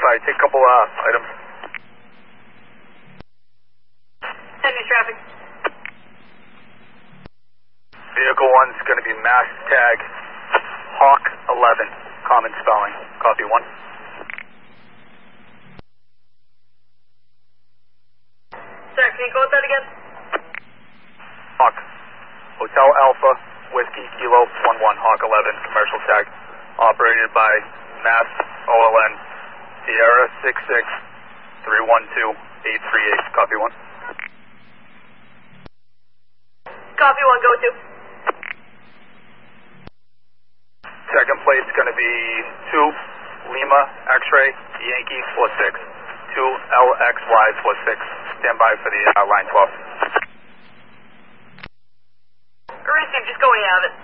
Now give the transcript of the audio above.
identified. Take a couple items. 10 news traffic. Vehicle 1's going to be mass tag Hawk 11, common spelling. Copy 1. Sir, can you go with that again? Hawk. Hotel Alpha, Whiskey Kilo 11, Hawk 11, commercial tag. Operated by Mass OLN, Sierra 66312-838. Copy 1. Copy 1, go to. Second plate's going to be 2 Lima X-ray Yankee 46. 2 LXY 46. Stand by for the line 12. Receive, just go when you have it.